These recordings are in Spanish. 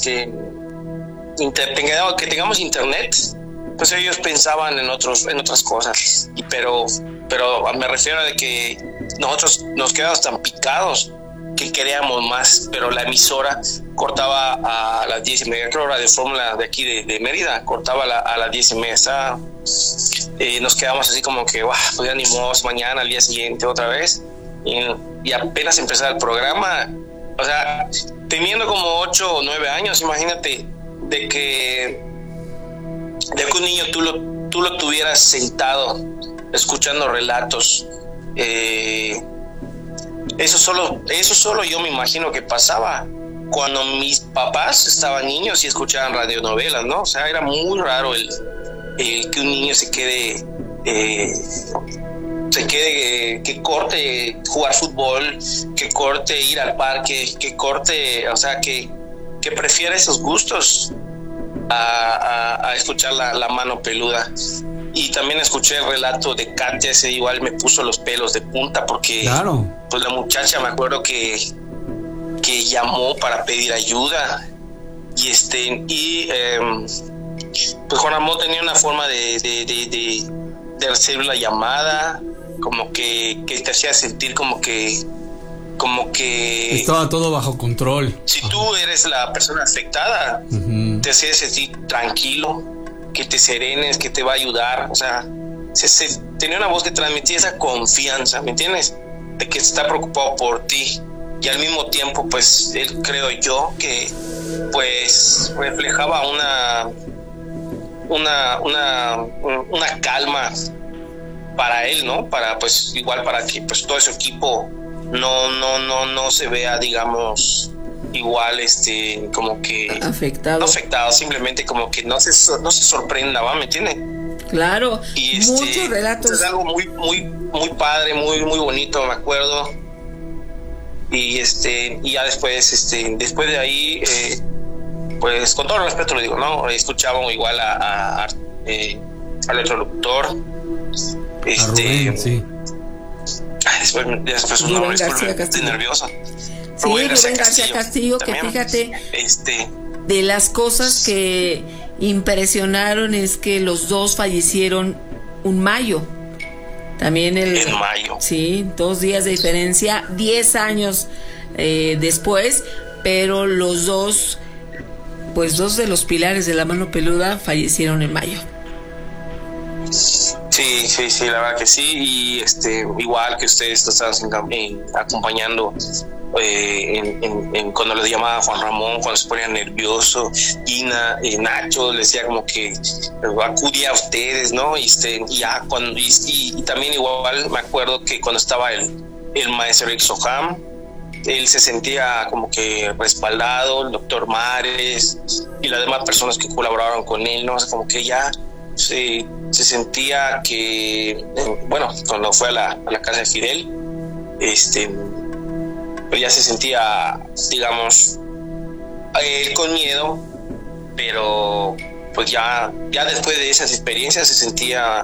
que tengamos internet, pues ellos pensaban en otras cosas, pero me refiero a de que nosotros nos quedamos tan picados que queríamos más, pero la emisora cortaba a las 10:30, creo, hora de Fórmula de aquí de Mérida, cortaba a las 10:30. Nos quedamos así como que, pues ya ni modo, mañana, al día siguiente otra vez, y apenas empezaba el programa, o sea, teniendo como 8 o 9 años, imagínate, de que un niño tú lo tuvieras sentado escuchando relatos. Eso solo yo me imagino que pasaba cuando mis papás estaban niños y escuchaban radionovelas, ¿no? O sea, era muy raro el que un niño se quede, que corte jugar fútbol, que corte ir al parque, que corte, o sea, que prefiera esos gustos a escuchar la mano peluda. Y también escuché el relato de Katia, ese igual me puso los pelos de punta, porque claro, pues la muchacha, me acuerdo que llamó para pedir ayuda, pues Juan Ramón tenía una forma de recibir la llamada, como que te hacía sentir como que estaba todo bajo control. Si tú eres la persona afectada, te hacía sentir tranquilo, que te serenes, que te va a ayudar. O sea, tenía una voz que transmitía esa confianza, ¿me entiendes? De que está preocupado por ti. Y al mismo tiempo, pues, él, creo yo, que pues reflejaba una calma para él, ¿no? Para, pues, igual para que pues todo su equipo no se vea, digamos, igual como que afectado, simplemente como que no se sorprenda, ¿va? ¿Me entiendes? Claro. Y muchos relatos. Es algo muy muy padre, muy muy bonito, me acuerdo. Y y ya después de ahí, pues con todo el respeto lo digo, ¿no? Escuchábamos igual al otro locutor, a Rubén, sí. Después un nombre, estoy nervioso. Sí, Rubén García Castillo, que fíjate, de las cosas que impresionaron es que los dos fallecieron un mayo. También en mayo. Sí, 2 días de diferencia, 10 años después, pero los dos, pues 2 de los pilares de la mano peluda fallecieron en mayo. Sí, la verdad que sí. Y igual que ustedes estaban acompañando cuando le llamaba Juan Ramón, cuando se ponía nervioso, y Nacho le decía como que acudía a ustedes, ¿no? Y también igual me acuerdo que cuando estaba el maestro Eric Soham, él se sentía como que respaldado, el doctor Mares y las demás personas que colaboraron con él, ¿no? O sea, como que ya se sentía que, bueno, cuando fue a la casa de Fidel, pues ya se sentía, digamos, con miedo, pero pues ya después de esas experiencias se sentía,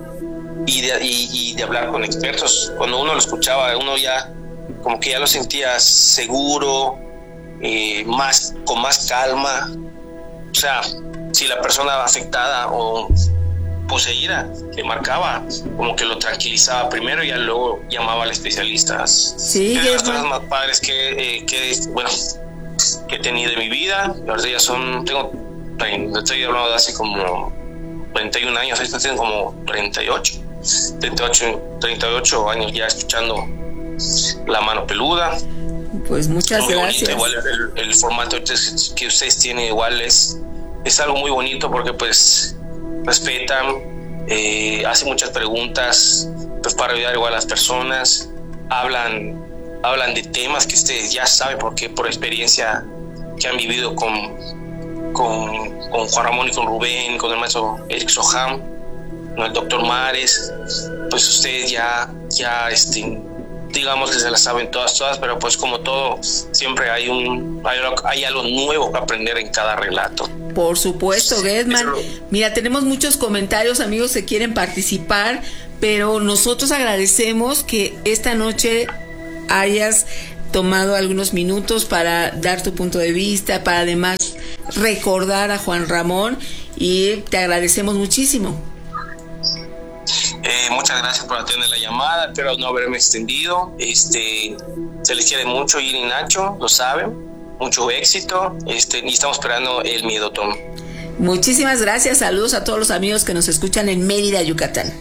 y de hablar con expertos, cuando uno lo escuchaba, uno ya como que ya lo sentía seguro, con más calma. O sea, si la persona afectada o poseída le marcaba, como que lo tranquilizaba primero y ya luego llamaba al especialista. Sí, es de las cosas más padres que he tenido en mi vida. Ahora ya estoy hablando de hace como 31 años, ahorita tengo como 38 años ya escuchando la mano peluda. Pues muchas muy gracias. Bonito, igual el formato que ustedes tienen igual es algo muy bonito, porque pues respetan, hacen muchas preguntas pues para ayudar igual a las personas, hablan de temas que ustedes ya saben porque por experiencia que han vivido con Juan Ramón y con Rubén, con el maestro Eric Soham, con el doctor Mares. Pues ustedes ya digamos que se las saben todas, pero pues como todo, siempre hay algo nuevo que aprender en cada relato. Por supuesto, Gedman. Mira, tenemos muchos comentarios, amigos que quieren participar, pero nosotros agradecemos que esta noche hayas tomado algunos minutos para dar tu punto de vista, para además recordar a Juan Ramón y te agradecemos muchísimo. Muchas gracias por atender la llamada, espero no haberme extendido. Se les quiere mucho, Gina y Nacho, lo saben, mucho éxito, y estamos esperando el Miedotón. Muchísimas gracias, saludos a todos los amigos que nos escuchan en Mérida, Yucatán.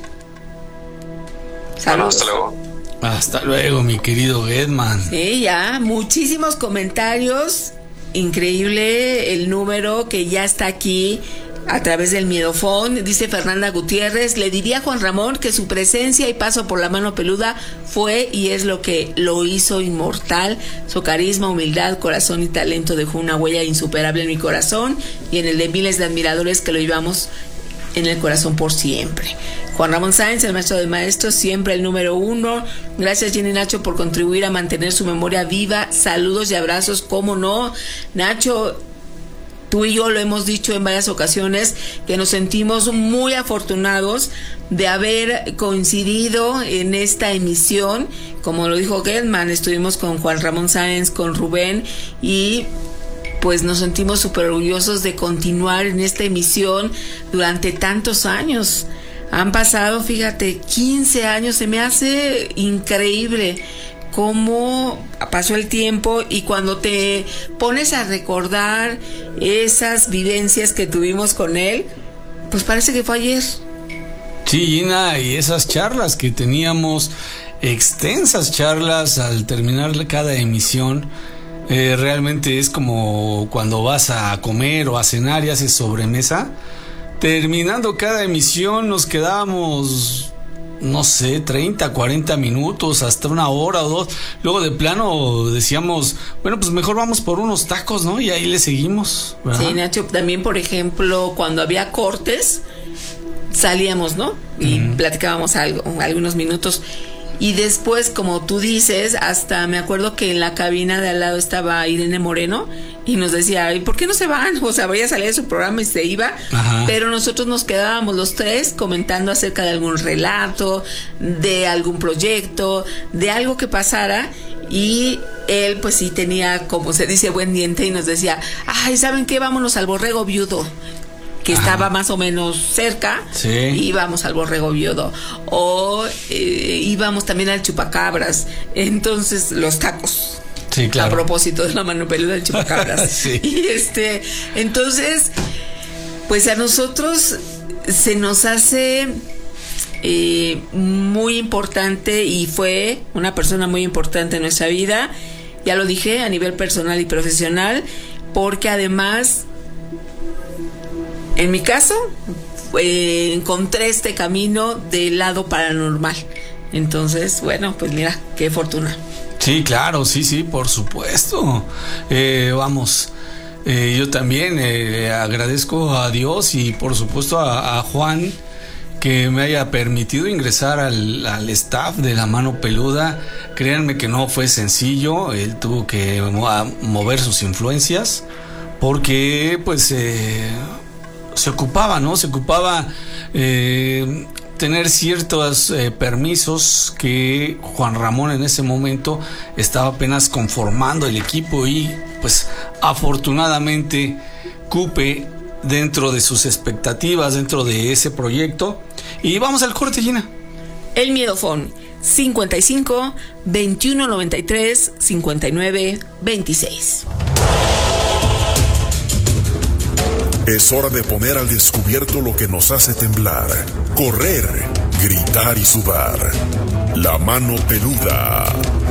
Saludos. Bueno, hasta luego. Hasta luego, mi querido Gedman. Sí, ya, muchísimos comentarios, increíble el número que ya está aquí a través del Miedofón. Dice Fernanda Gutiérrez: le diría a Juan Ramón que su presencia y paso por la mano peluda fue y es lo que lo hizo inmortal. Su carisma, humildad, corazón y talento dejó una huella insuperable en mi corazón y en el de miles de admiradores que lo llevamos en el corazón por siempre. Juan Ramón Sáenz, el maestro de maestros, siempre el número 1. Gracias, Jenny y Nacho, por contribuir a mantener su memoria viva. Saludos y abrazos, cómo no. Nacho, tú y yo lo hemos dicho en varias ocasiones, que nos sentimos muy afortunados de haber coincidido en esta emisión. Como lo dijo Gedman, estuvimos con Juan Ramón Sáenz, con Rubén, y pues nos sentimos súper orgullosos de continuar en esta emisión durante tantos años. Han pasado, fíjate, 15 años, se me hace increíble cómo pasó el tiempo, y cuando te pones a recordar esas vivencias que tuvimos con él, pues parece que fue ayer. Sí, Gina, y esas charlas que teníamos, extensas charlas al terminar cada emisión, realmente es como cuando vas a comer o a cenar y haces sobremesa. Terminando cada emisión nos quedábamos, no sé, 30, 40 minutos, hasta una hora o dos. Luego de plano decíamos, bueno, pues mejor vamos por unos tacos, ¿no? Y ahí le seguimos, ¿verdad? Sí, Nacho, también, por ejemplo, cuando había cortes, salíamos, ¿no? Y platicábamos algunos minutos. Y después, como tú dices, hasta me acuerdo que en la cabina de al lado estaba Irene Moreno y nos decía, ¿y por qué no se van? O sea, voy a salir de su programa y se iba. Ajá. Pero nosotros nos quedábamos los tres comentando acerca de algún relato, de algún proyecto, de algo que pasara. Y él, pues sí tenía, como se dice, buen diente, y nos decía, ay, ¿saben qué? Vámonos al Borrego Viudo, que estaba más o menos cerca. Sí. Íbamos al Borrego Viudo, o íbamos también al Chupacabras. Entonces, los tacos. Sí, claro. A propósito de la mano peluda del Chupacabras. Sí. Y entonces, pues a nosotros se nos hace muy importante, y fue una persona muy importante en nuestra vida, ya lo dije, a nivel personal y profesional, porque además, en mi caso, encontré este camino del lado paranormal. Entonces, bueno, pues mira, qué fortuna. Sí, claro, sí, por supuesto. Vamos, yo también agradezco a Dios y por supuesto a Juan que me haya permitido ingresar al staff de La Mano Peluda. Créanme que no fue sencillo, él tuvo que mover sus influencias porque pues se ocupaba, ¿no? Se ocupaba tener ciertos permisos que Juan Ramón en ese momento estaba apenas conformando el equipo, y pues afortunadamente cupe dentro de sus expectativas, dentro de ese proyecto. Y vamos al corte, Gina. El Miedofón 55 21 93 59 26. Es hora de poner al descubierto lo que nos hace temblar, correr, gritar y sudar. La Mano Peluda.